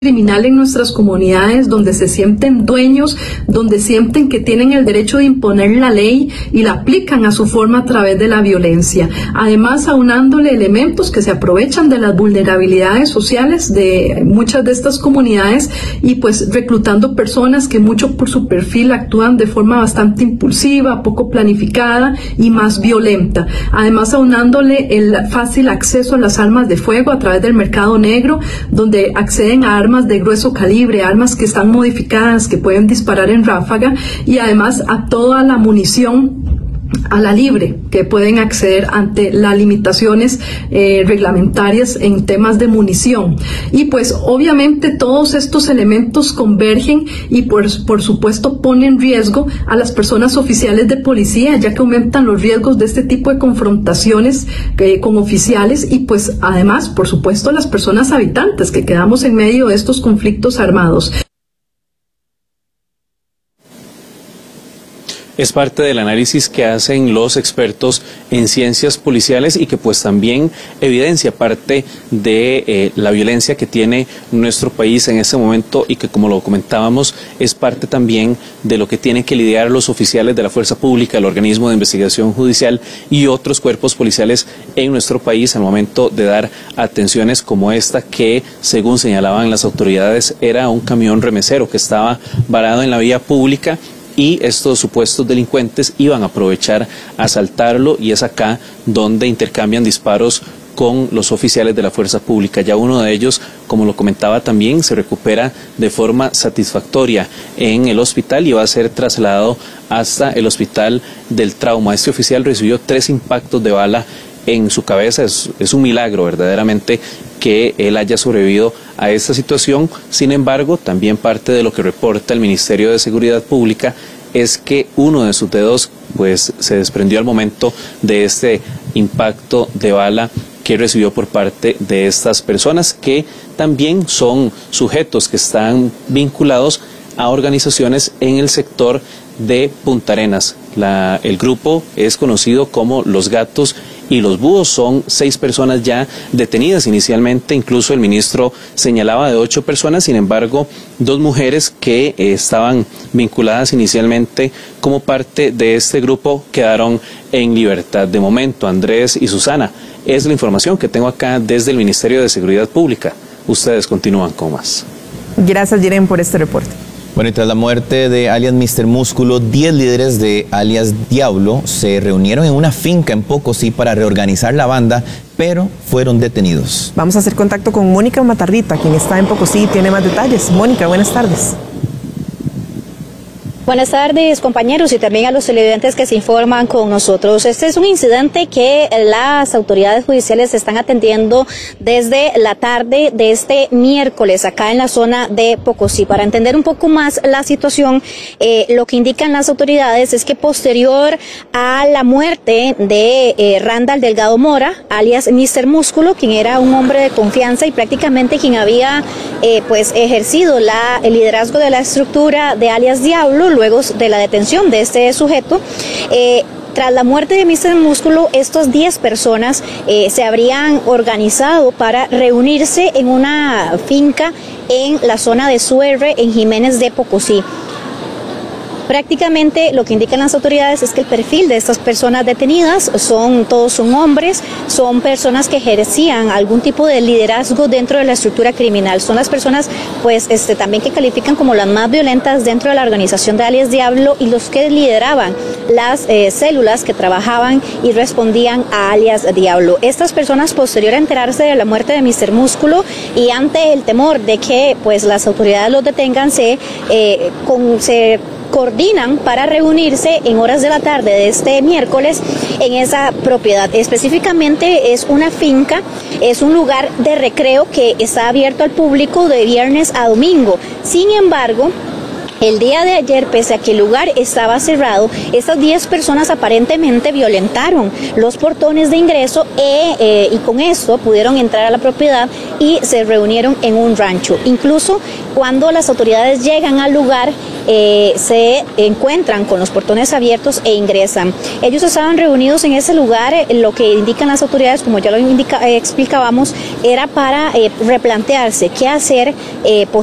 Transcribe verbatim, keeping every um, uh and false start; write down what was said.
criminal en nuestras comunidades, donde se sienten dueños, donde sienten que tienen el derecho de imponer la ley y la aplican a su forma a través de la violencia. Además, aunándole elementos que se aprovechan de las vulnerabilidades sociales de muchas de estas comunidades y pues reclutando personas que mucho por su perfil actúan de forma bastante impulsiva, poco planificada y más violenta. Además, aunándole el fácil acceso a las armas de fuego a través del mercado negro, donde acceden a armas de grueso calibre, armas que están modificadas, que pueden disparar en ráfaga, y además a toda la munición a la libre, que pueden acceder ante las limitaciones eh, reglamentarias en temas de munición. Y pues obviamente todos estos elementos convergen y por, por supuesto ponen en riesgo a las personas oficiales de policía, ya que aumentan los riesgos de este tipo de confrontaciones eh, con oficiales y pues además, por supuesto, las personas habitantes que quedamos en medio de estos conflictos armados. Es parte del análisis que hacen los expertos en ciencias policiales y que pues también evidencia parte de eh, la violencia que tiene nuestro país en este momento y que, como lo comentábamos, es parte también de lo que tienen que lidiar los oficiales de la fuerza pública, el organismo de investigación judicial y otros cuerpos policiales en nuestro país al momento de dar atenciones como esta que, según señalaban las autoridades, era un camión remesero que estaba varado en la vía pública y estos supuestos delincuentes iban a aprovechar a asaltarlo, y es acá donde intercambian disparos con los oficiales de la fuerza pública. Ya uno de ellos, como lo comentaba también, se recupera de forma satisfactoria en el hospital y va a ser trasladado hasta el hospital del trauma. Este oficial recibió tres impactos de bala en su cabeza. Es, es un milagro verdaderamente que él haya sobrevivido a esta situación. Sin embargo, también parte de lo que reporta el Ministerio de Seguridad Pública es que uno de sus dedos pues se desprendió al momento de este impacto de bala que recibió por parte de estas personas, que también son sujetos que están vinculados a organizaciones en el sector de Punta Arenas. La, el grupo es conocido como Los Gatos y los Búhos. Son seis personas ya detenidas inicialmente, incluso el ministro señalaba de ocho personas, sin embargo, dos mujeres que eh, estaban vinculadas inicialmente como parte de este grupo quedaron en libertad. De momento, Andrés y Susana, es la información que tengo acá desde el Ministerio de Seguridad Pública. Ustedes continúan con más. Gracias, Jiren, por este reporte. Bueno, y tras la muerte de alias mister Músculo, diez líderes de alias Diablo se reunieron en una finca en Pocosí para reorganizar la banda, pero fueron detenidos. Vamos a hacer contacto con Mónica Matarrita, quien está en Pocosí y tiene más detalles. Mónica, buenas tardes. Buenas tardes, compañeros, y también a los televidentes que se informan con nosotros. Este es un incidente que las autoridades judiciales están atendiendo desde la tarde de este miércoles acá en la zona de Pocosí. Para entender un poco más la situación, eh, lo que indican las autoridades es que posterior a la muerte de eh, Randall Delgado Mora, alias mister Músculo, quien era un hombre de confianza y prácticamente quien había eh, pues ejercido la, el liderazgo de la estructura de alias Diablo, luego de la detención de este sujeto, eh, tras la muerte de mister Músculo, estos diez personas eh, se habrían organizado para reunirse en una finca en la zona de Suerre, en Jiménez de Pocosí. Prácticamente lo que indican las autoridades es que el perfil de estas personas detenidas son, todos son hombres, son personas que ejercían algún tipo de liderazgo dentro de la estructura criminal. Son las personas pues este, también que califican como las más violentas dentro de la organización de alias Diablo y los que lideraban las eh, células que trabajaban y respondían a alias Diablo. Estas personas, posterior a enterarse de la muerte de mister Músculo y ante el temor de que pues las autoridades los detengan, se, eh, con, se coordinan para reunirse en horas de la tarde de este miércoles en esa propiedad. Específicamente es una finca, es un lugar de recreo que está abierto al público de viernes a domingo. Sin embargo, el día de ayer, pese a que el lugar estaba cerrado, estas diez personas aparentemente violentaron los portones de ingreso e, eh, y con esto pudieron entrar a la propiedad y se reunieron en un rancho. Incluso cuando las autoridades llegan al lugar, eh, se encuentran con los portones abiertos e ingresan. Ellos estaban reunidos en ese lugar, eh, lo que indican las autoridades, como ya lo indica, eh, explicábamos, era para eh, replantearse qué hacer eh,